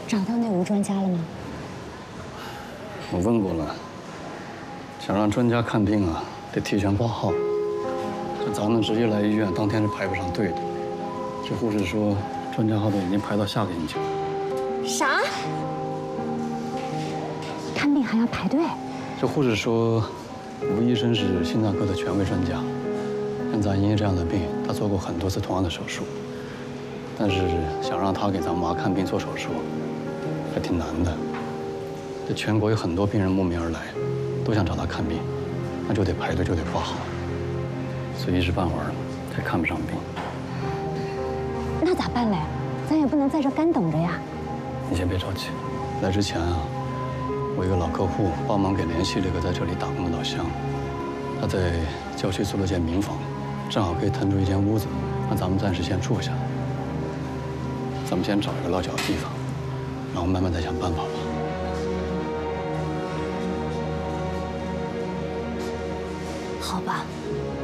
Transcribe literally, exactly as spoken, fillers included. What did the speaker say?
找到那吴专家了吗？ 我问过了，想让专家看病啊，得提前挂号。像咱们直接来医院，当天是排不上队的。这护士说，专家号都已经排到下个星期了。 啥？看病还要排队？ 这护士说，吴医生是心脏科的权威专家，像咱爷爷这样的病，他做过很多次同样的手术。但是想让他给咱妈看病做手术，还挺难的。这全国有很多病人慕名而来，都想找他看病，那就得排队，就得挂号，所以一时半会儿才看不上病。 那咋办嘞？咱也不能在这干等着呀。 你先别着急，来之前啊，我一个老客户帮忙给联系了一个在这里打工的老乡，他在郊区租了间民房，正好可以腾出一间屋子，让咱们暂时先住下。咱们先找一个落脚的地方，然后慢慢再想办法吧。 好吧，